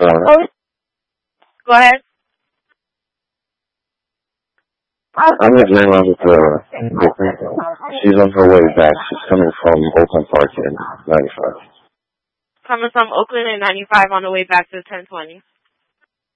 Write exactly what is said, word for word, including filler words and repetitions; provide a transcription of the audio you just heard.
corner. Oh, Go ahead. I'm at nine eleven with uh, she's on her way back. She's coming from Oakland Park in ninety-five. Coming from Oakland and ninety-five on the way back to ten twenty.